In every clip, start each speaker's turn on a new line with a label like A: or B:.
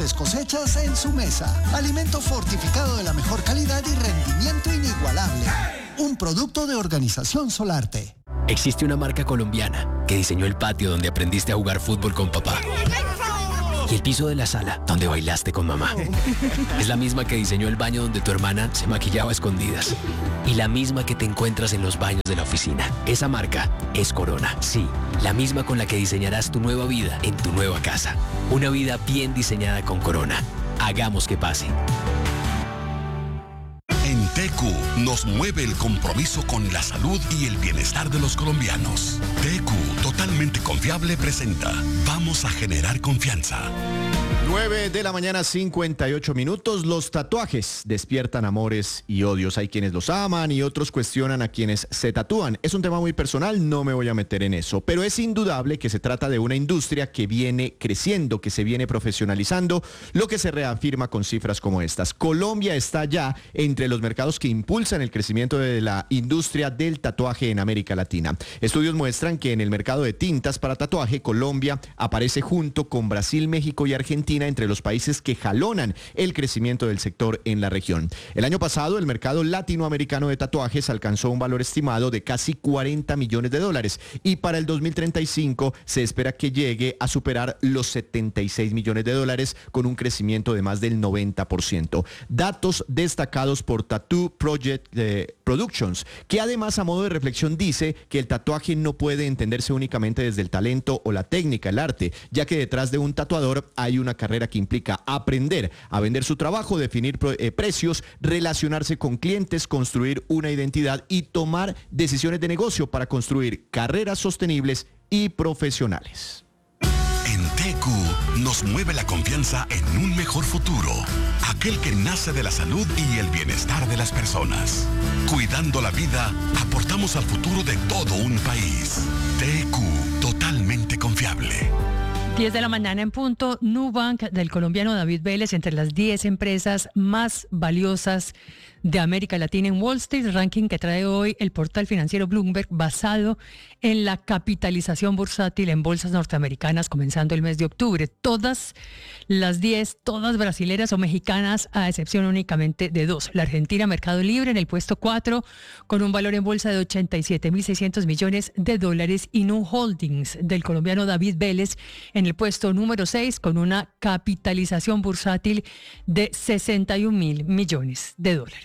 A: mejores cosechas en su mesa. Alimento fortificado de la mejor calidad y rendimiento inigualable. Un producto de Organización Solarte.
B: Existe una marca colombiana que diseñó el patio donde aprendiste a jugar fútbol con papá. Y el piso de la sala donde bailaste con mamá. Es la misma que diseñó el baño donde tu hermana se maquillaba a escondidas. Y la misma que te encuentras en los baños de la oficina. Esa marca es Corona. Sí, la misma con la que diseñarás tu nueva vida en tu nueva casa. Una vida bien diseñada con Corona. Hagamos que pase.
C: En TQ nos mueve el compromiso con la salud y el bienestar de los colombianos. TQ, totalmente confiable, presenta Vamos a generar confianza.
D: 9:58 a.m. Los tatuajes despiertan amores y odios. Hay quienes los aman y otros cuestionan a quienes se tatúan. Es un tema muy personal, no me voy a meter en eso. Pero es indudable que se trata de una industria que viene creciendo, que se viene profesionalizando, lo que se reafirma con cifras como estas. Colombia está ya entre los mercados que impulsan el crecimiento de la industria del tatuaje en América Latina. Estudios muestran que en el mercado de tintas para tatuaje, Colombia aparece junto con Brasil, México y Argentina entre los países que jalonan el crecimiento del sector en la región. El año pasado, el mercado latinoamericano de tatuajes alcanzó un valor estimado de casi $40 millones y para el 2035 se espera que llegue a superar los $76 millones con un crecimiento de más del 90%. Datos destacados por Tattoo Project Productions, que además a modo de reflexión dice que el tatuaje no puede entenderse únicamente desde el talento o la técnica, el arte, ya que detrás de un tatuador hay una carrera que implica aprender a vender su trabajo, definir precios, relacionarse con clientes, construir una identidad y tomar decisiones de negocio para construir carreras sostenibles y profesionales.
C: En TQ nos mueve la confianza en un mejor futuro, aquel que nace de la salud y el bienestar de las personas. Cuidando la vida, aportamos al futuro de todo un país. TQ, totalmente confiable.
E: 10 de la mañana en punto. Nubank del colombiano David Vélez entre las 10 empresas más valiosas de América Latina en Wall Street, ranking que trae hoy el portal financiero Bloomberg basado en la capitalización bursátil en bolsas norteamericanas comenzando el mes de octubre. Todas las 10, todas brasileras o mexicanas, a excepción únicamente de dos. La Argentina, Mercado Libre, en el puesto 4 con un valor en bolsa de $87.600 millones y Nu Holdings del colombiano David Vélez en el puesto número 6 con una capitalización bursátil de $61.000 millones.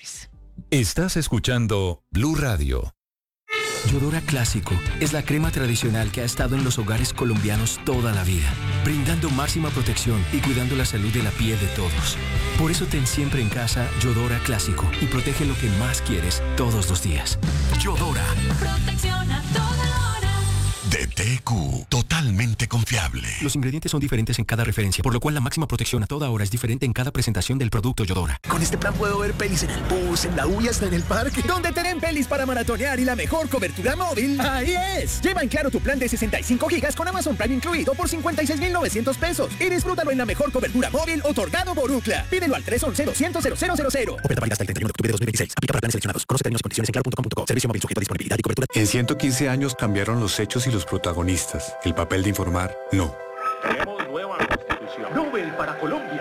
F: Estás escuchando Blue Radio.
B: Yodora Clásico es la crema tradicional que ha estado en los hogares colombianos toda la vida, brindando máxima protección y cuidando la salud de la piel de todos. Por eso ten siempre en casa Yodora Clásico y protege lo que más quieres todos los días. Yodora.
G: Protección a toda hora.
C: De TQ, totalmente confiable.
B: Los ingredientes son diferentes en cada referencia, por lo cual la máxima protección a toda hora es diferente en cada presentación del producto Yodora.
H: Con este plan puedo ver pelis en el bus, en la U y hasta en el parque.
I: ¿Dónde tienen pelis para maratonear y la mejor cobertura móvil? ¡Ahí es! Lleva en Claro tu plan de 65 gigas con Amazon Prime incluido por $56.900 y disfrútalo en la mejor cobertura móvil otorgado por Ookla. Pídelo al 311-200-0000.
H: Oferta válida hasta el 31 de octubre de 2026. Aplica para planes seleccionados. Conoce términos y condiciones en claro.com.co. Servicio móvil sujeto a disponibilidad y cobertura.
F: En 115 años cambiaron los hechos y los protagonistas. El papel de informar, no.
J: Tenemos nueva constitución. Nobel para Colombia.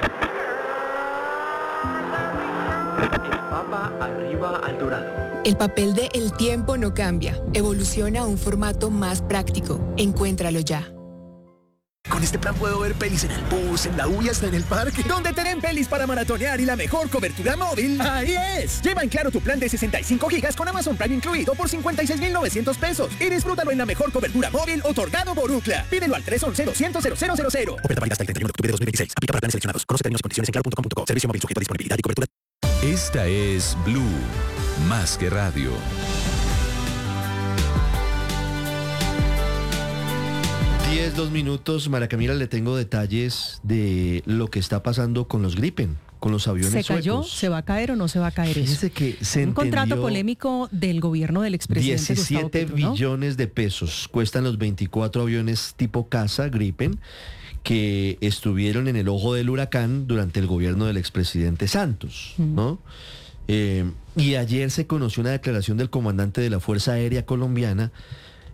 J: El Papa arriba al dorado.
K: El papel de El tiempo no cambia. Evoluciona a un formato más práctico. Encuéntralo ya.
H: Con este plan puedo ver pelis en el bus, en la U y hasta en el parque.
I: ¿Dónde tienen pelis para maratonear y la mejor cobertura móvil? ¡Ahí es! Lleva en Claro tu plan de 65 gigas con Amazon Prime incluido por $56.900 y disfrútalo en la mejor cobertura móvil otorgado por Ookla. Pídelo al 311-200-0000.
H: Oferta válida hasta el 31 de octubre de 2026. Aplica para planes seleccionados. Conoce términos y condiciones en claro.com.co. Servicio móvil sujeto a disponibilidad y cobertura.
F: Esta es Blue, más que radio.
D: 10:02 a.m. María Camila, le tengo detalles de lo que está pasando con los Gripen, con los aviones
L: ¿Se cayó?
D: suecos.
L: ¿Se va a caer o no se va a caer eso?
D: Fíjese que se
L: un contrato polémico del gobierno del expresidente
D: 17
L: Gustavo Petro, ¿no?
D: billones de pesos cuestan los 24 aviones tipo caza Gripen que estuvieron en el ojo del huracán durante el gobierno del expresidente Santos, ¿no? Y ayer se conoció una declaración del comandante de la Fuerza Aérea Colombiana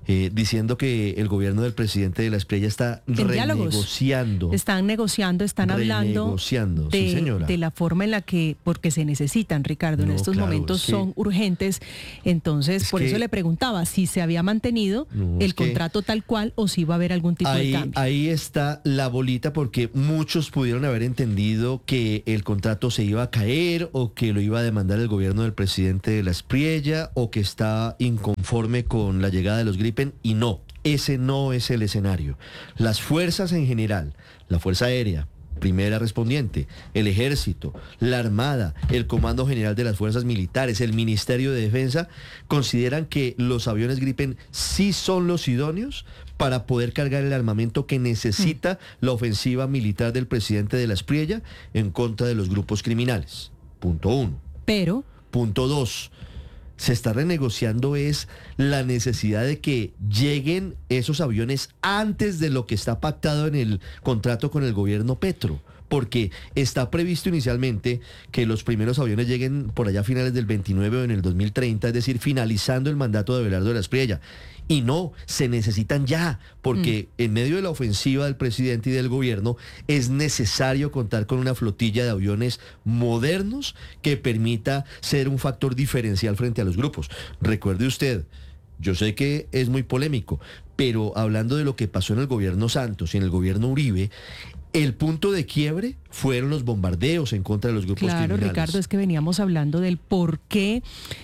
M: diciendo que el gobierno del presidente de la Espriella está renegociando.
L: Están negociando, están hablando
M: sí, señora,
L: de la forma en la que, porque se necesitan, Ricardo, en estos momentos son urgentes. Entonces, por eso le preguntaba si se había mantenido el contrato tal cual o si iba a haber algún tipo de cambio.
M: Ahí está la bolita, porque muchos pudieron haber entendido que el contrato se iba a caer o que lo iba a demandar el gobierno del presidente de la Espriella o que está inconforme con la llegada de los Gripen, y no, ese no es el escenario. Las fuerzas en general, la Fuerza Aérea, primera respondiente, el Ejército, la Armada, el Comando General de las Fuerzas Militares, el Ministerio de Defensa, consideran que los aviones Gripen sí son los idóneos para poder cargar el armamento que necesita la ofensiva militar del presidente de la Espriella en contra de los grupos criminales. Punto 1.
L: Pero...
M: Punto 2. Se está renegociando es la necesidad de que lleguen esos aviones antes de lo que está pactado en el contrato con el gobierno Petro, porque está previsto inicialmente que los primeros aviones lleguen por allá a finales del 29 o en el 2030, es decir, finalizando el mandato de Abelardo de la Espriella. Y no, se necesitan ya, porque en medio de la ofensiva del presidente y del gobierno es necesario contar con una flotilla de aviones modernos que permita ser un factor diferencial frente a los grupos. Recuerde usted, yo sé que es muy polémico, pero hablando de lo que pasó en el gobierno Santos y en el gobierno Uribe, el punto de quiebre fueron los bombardeos en contra de los grupos criminales.
L: Claro, Ricardo, es que veníamos hablando del por qué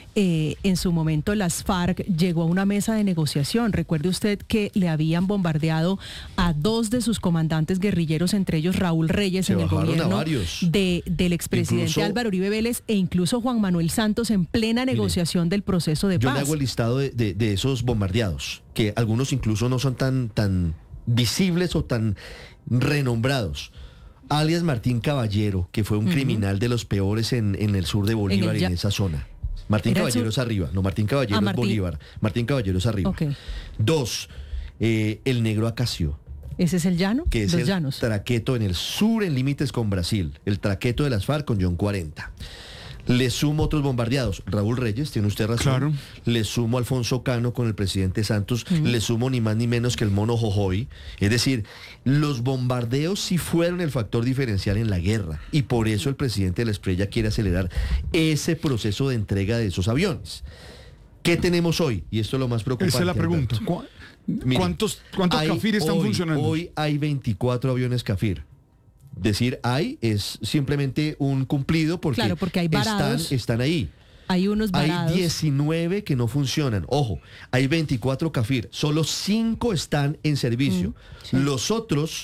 L: en su momento las FARC llegó a una mesa de negociación. Recuerde usted que le habían bombardeado a 2 de sus comandantes guerrilleros, entre ellos Raúl Reyes, en el gobierno del expresidente Álvaro Uribe Vélez, e incluso Juan Manuel Santos en plena negociación del proceso de paz.
M: Yo le hago el listado de esos bombardeados, que algunos incluso no son tan visibles o tan renombrados. Alias Martín Caballero, que fue un criminal de los peores en el sur de Bolívar y en esa zona. Martín Caballero es arriba. No, Martín Caballero es Bolívar. Martín Caballero es arriba. 2, el negro Acacio.
L: ¿Ese es el llano?
M: Que es
L: los
M: el
L: llanos.
M: traqueto en el sur, en límites con Brasil. El traqueto de las FARC con John 40. Le sumo otros bombardeados. Raúl Reyes, tiene usted razón.
N: Claro.
M: Le sumo a Alfonso Cano con el presidente Santos. Le sumo ni más ni menos que el mono Jojoy. Es decir, los bombardeos sí fueron el factor diferencial en la guerra. Y por eso el presidente de la Espriella quiere acelerar ese proceso de entrega de esos aviones. ¿Qué tenemos hoy? Y esto es lo más preocupante.
N: Esa es la pregunta. ¿Cuántos Cafir están funcionando?
M: Hoy hay 24 aviones Cafir. Decir es simplemente un cumplido porque
L: hay varados,
M: están ahí.
L: Hay unos varados.
M: Hay 19 que no funcionan. Ojo, hay 24 Cafir. Solo 5 están en servicio.
L: Sí.
M: Los otros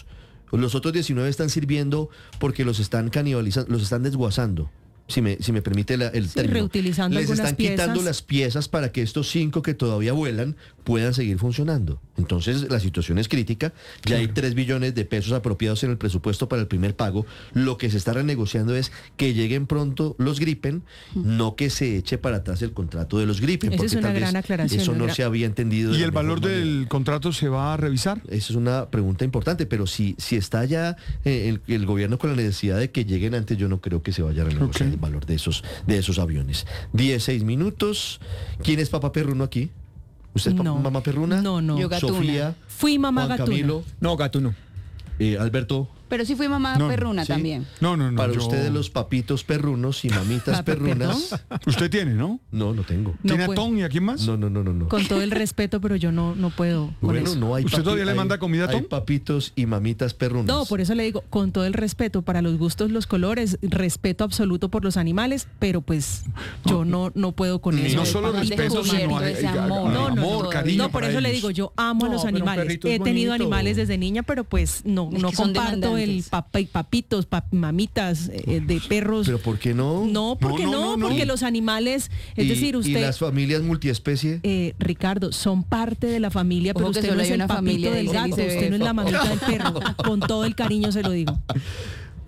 M: 19 están sirviendo porque los están canibalizando, los están desguazando. Si me permite el término.
L: Reutilizando
M: Les están quitando las piezas para que estos 5 que todavía vuelan puedan seguir funcionando. Entonces la situación es crítica. Ya hay 3 billones de pesos apropiados en el presupuesto para el primer pago. Lo que se está renegociando es que lleguen pronto los Gripen, no que se eche para atrás el contrato de los Gripen.
L: Esa es una gran aclaración.
M: Eso no se había entendido.
N: ¿Y el valor del contrato se va a revisar?
M: Esa es una pregunta importante, pero si está ya el gobierno con la necesidad de que lleguen antes, yo no creo que se vaya a renegociar el valor de esos aviones. 16 minutos. ¿Quién es papá perruno aquí? ¿Usted es mamá perruna?
L: No.
O: Yo Gatuna.
M: Sofía.
L: Fui mamá
M: Juan
L: Gatuna.
M: Camilo.
N: No, Gatuno.
M: Alberto.
O: Pero sí fui mamá perruna
M: ¿sí?
O: también.
N: No.
M: Para ustedes los papitos perrunos y mamitas perrunas.
N: Usted tiene, ¿no?
M: No tengo.
N: ¿Tiene a Tom y a quién más?
M: No.
L: Con todo el respeto, pero yo no puedo.
M: Bueno, no hay.
N: ¿Usted todavía le manda comida a Tom?
M: Hay papitos y mamitas perrunas.
L: No, por eso le digo, con todo el respeto para los gustos, los colores, respeto absoluto por los animales, pero pues yo no puedo con eso.
N: No solo respeto, sino amor, cariño.
L: No, por eso le digo, yo amo a los animales. He tenido animales desde niña, pero pues no comparto el papitos, mamitas de perros.
M: ¿Pero por qué no?
L: No, porque los animales, es decir, usted...
M: ¿Y las familias multiespecie?
L: Ricardo, son parte de la familia, pero usted no es el papito del gato, usted no es la mamita del perro. Con todo el cariño se lo digo.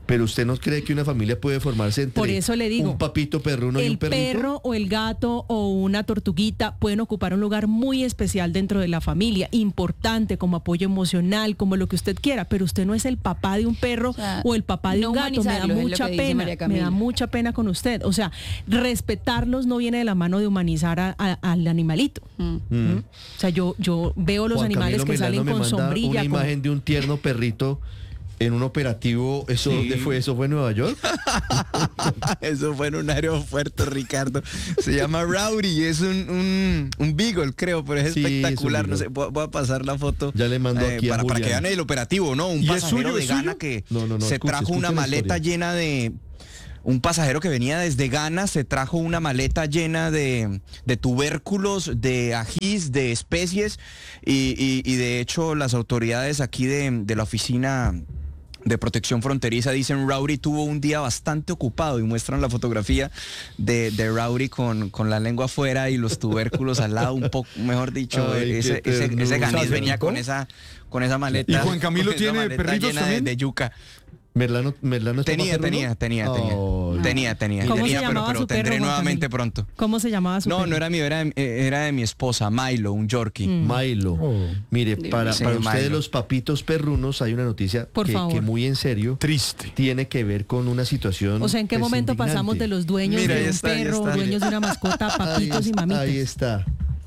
M: Pero usted no cree que una familia puede formarse entre
L: Por eso le digo,
M: un papito perruno y un perrito.
L: El perro o el gato o una tortuguita pueden ocupar un lugar muy especial dentro de la familia, importante como apoyo emocional, como lo que usted quiera, pero usted no es el papá de un perro o el papá de un gato. Me da mucha pena, me da mucha pena con usted. O sea, respetarlos no viene de la mano de humanizar al animalito. O sea, yo veo los
M: Juan
L: animales
M: Camilo
L: que
M: Melano
L: salen
M: me
L: con
M: manda
L: sombrilla.
M: una imagen de un tierno perrito en un operativo. ¿Eso dónde fue? ¿Eso fue en Nueva York?
O: Eso fue en un aeropuerto, Ricardo. Se llama Rowdy, es un beagle, creo, pero es espectacular. No sé, voy a pasar la foto.
M: Ya le mando aquí
O: para que vean el operativo, ¿no? Un pasajero de Ghana que se trajo una maleta llena de... Un pasajero que venía desde Ghana se trajo una maleta llena de tubérculos, de ajís, de especies y de hecho las autoridades aquí de la oficina de protección fronteriza dicen Rowdy tuvo un día bastante ocupado y muestran la fotografía de Rowdy con la lengua afuera y los tubérculos al lado, un poco, mejor dicho. Ay, ese ganés venía con esa maleta.
N: ¿Y Juan Camilo tiene perritos
O: llena
N: también?
O: de yuca.
M: Merlano
O: tenía, pero tendré nuevamente pronto.
L: ¿Cómo se llamaba su perro?
O: No era mío, era de mi esposa, Milo, un Yorkie.
M: Milo. Mire, para ustedes Milo. Los papitos perrunos hay una noticia que muy en serio
N: triste
M: tiene que ver con una situación.
L: O sea, ¿en qué momento pasamos de los dueños de un perro, dueños de una mascota, a papitos y mamitas?
M: Ahí está.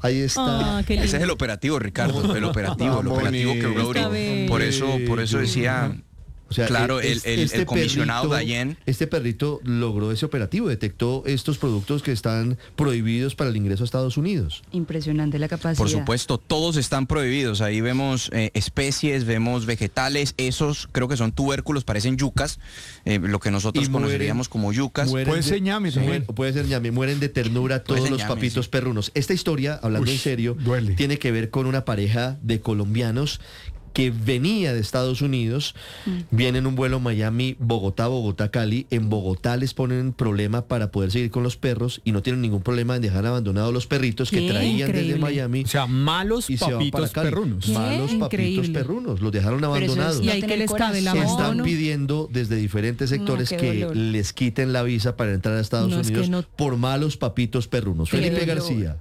O: Ese es el operativo, Ricardo, el operativo que Rowdy. Por eso decía...
M: O sea,
O: claro, el comisionado Dayen.
M: Este perrito logró ese operativo, detectó estos productos que están prohibidos para el ingreso a Estados Unidos.
P: Impresionante la capacidad.
O: Por supuesto, todos están prohibidos. Ahí vemos especies, vemos vegetales, esos creo que son tubérculos, parecen yucas, lo que nosotros conoceríamos como yucas.
N: Puede ser ñame también.
M: Puede ser ñame, mueren de ternura todos los papitos perrunos. Esta historia, hablando en serio, tiene que ver con una pareja de colombianos que venía de Estados Unidos, viene en un vuelo Miami-Bogotá, Bogotá-Cali. En Bogotá les ponen problema para poder seguir con los perros y no tienen ningún problema en dejar abandonados los perritos que traían desde Miami.
N: O sea, malos papitos perrunos.
M: Malos papitos perrunos, los dejaron abandonados.
L: Y ahí que les cabe la
M: Están pidiendo desde diferentes sectores que les quiten la visa para entrar a Estados Unidos por malos papitos perrunos. Felipe García.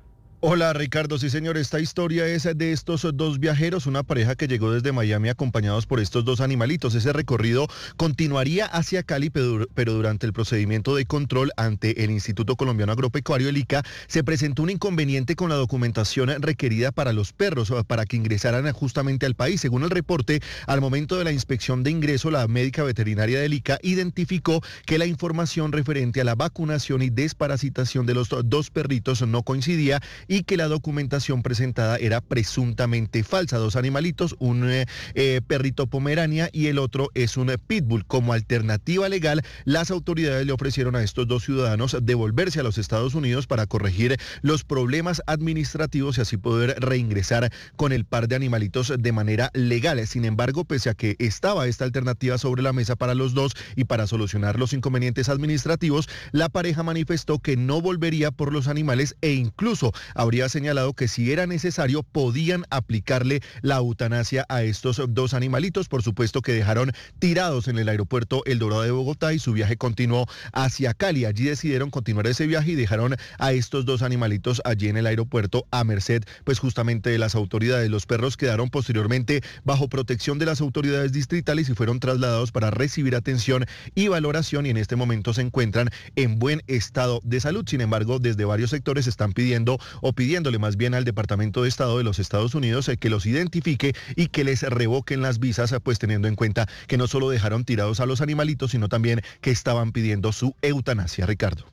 Q: Hola Ricardo, sí señor, esta historia es de estos dos viajeros, una pareja que llegó desde Miami acompañados por estos dos animalitos. Ese recorrido continuaría hacia Cali, pero durante el procedimiento de control ante el Instituto Colombiano Agropecuario, el ICA, se presentó un inconveniente con la documentación requerida para los perros, para que ingresaran justamente al país. Según el reporte, al momento de la inspección de ingreso, la médica veterinaria del ICA identificó que la información referente a la vacunación y desparasitación de los dos perritos no coincidía y que la documentación presentada era presuntamente falsa. Dos animalitos, un perrito pomerania y el otro es un pitbull. Como alternativa legal, las autoridades le ofrecieron a estos dos ciudadanos devolverse a los Estados Unidos para corregir los problemas administrativos y así poder reingresar con el par de animalitos de manera legal. Sin embargo, pese a que estaba esta alternativa sobre la mesa para los dos y para solucionar los inconvenientes administrativos, la pareja manifestó que no volvería por los animales e incluso habría señalado que si era necesario podían aplicarle la eutanasia a estos dos animalitos. Por supuesto que dejaron tirados en el aeropuerto El Dorado de Bogotá y su viaje continuó hacia Cali. Allí decidieron continuar ese viaje y dejaron a estos dos animalitos allí en el aeropuerto a merced pues justamente de las autoridades. Los perros quedaron posteriormente bajo protección de las autoridades distritales y fueron trasladados para recibir atención y valoración y en este momento se encuentran en buen estado de salud. Sin embargo, desde varios sectores están pidiéndole más bien al Departamento de Estado de los Estados Unidos que los identifique y que les revoquen las visas, pues teniendo en cuenta que no solo dejaron tirados a los animalitos, sino también que estaban pidiendo su eutanasia. Ricardo.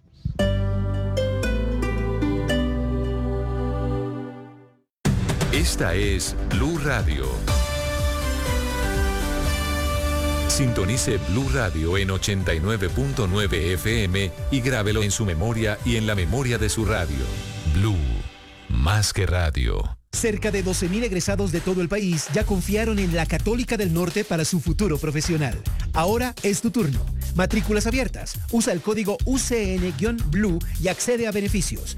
R: Esta es Blue Radio. Sintonice Blue Radio en 89.9 FM y grábelo en su memoria y en la memoria de su radio. Blue, más que radio.
P: Cerca de 12.000 egresados de todo el país ya confiaron en la Católica del Norte para su futuro profesional. Ahora es tu turno. Matrículas abiertas. Usa el código UCN-BLUE y accede a beneficios.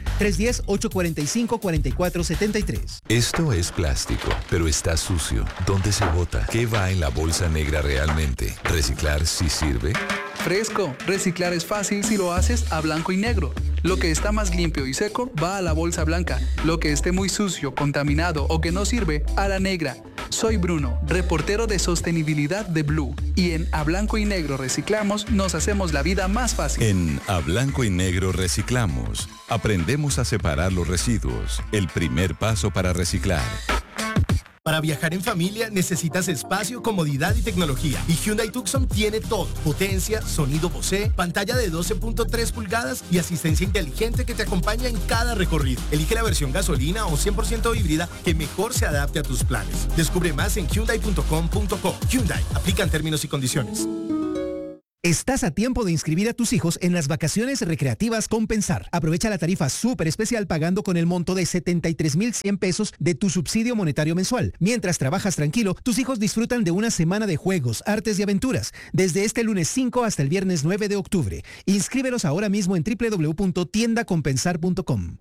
P: 310-845-4473.
R: Esto es plástico, pero está sucio. ¿Dónde se bota? ¿Qué va en la bolsa negra realmente? ¿Reciclar sí sirve?
S: Fresco, reciclar es fácil si lo haces a blanco y negro. Lo que está más limpio y seco va a la bolsa blanca. Lo que esté muy sucio, contaminado o que no sirve, a la negra. Soy Bruno, reportero de sostenibilidad de Blue. Y en A Blanco y Negro Reciclamos nos hacemos la vida más fácil.
R: En A Blanco y Negro Reciclamos, aprendemos a separar los residuos. El primer paso para reciclar.
T: Para viajar en familia necesitas espacio, comodidad y tecnología. Y Hyundai Tucson tiene todo. Potencia, sonido Bose, pantalla de 12.3 pulgadas y asistencia inteligente que te acompaña en cada recorrido. Elige la versión gasolina o 100% híbrida que mejor se adapte a tus planes. Descubre más en hyundai.com.co. Hyundai, aplican términos y condiciones.
P: Estás a tiempo de inscribir a tus hijos en las vacaciones recreativas Compensar. Aprovecha la tarifa súper especial pagando con el monto de 73,100 pesos de tu subsidio monetario mensual. Mientras trabajas tranquilo, tus hijos disfrutan de una semana de juegos, artes y aventuras, desde este lunes 5 hasta el viernes 9 de octubre. Inscríbelos ahora mismo en www.tiendacompensar.com.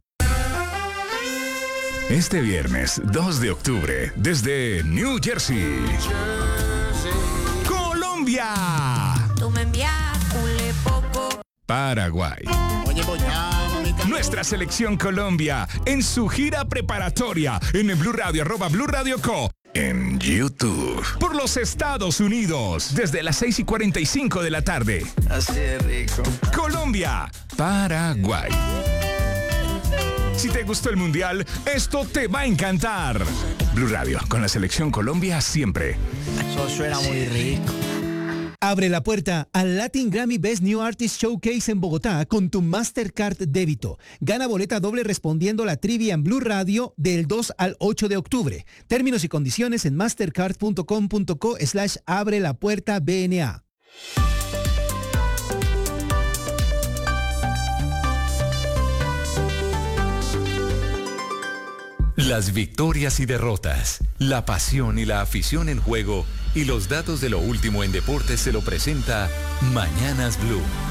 U: Este viernes 2 de octubre, desde New Jersey, Colombia. Paraguay. Nuestra selección Colombia en su gira preparatoria en el Blue Radio, @Blue Radio Co. En YouTube. Por los Estados Unidos, desde las 6:45 de la tarde. Así de rico. Colombia, Paraguay. Si te gustó el Mundial, esto te va a encantar. Blue Radio, con la selección Colombia siempre.
V: Eso suena muy rico.
P: Abre la puerta al Latin Grammy Best New Artist Showcase en Bogotá con tu Mastercard débito. Gana boleta doble respondiendo la trivia en Blue Radio del 2 al 8 de octubre. Términos y condiciones en mastercard.com.co/abre la puerta BNA.
R: Las victorias y derrotas, la pasión y la afición en juego y los datos de lo último en deportes se lo presenta Mañanas Blue.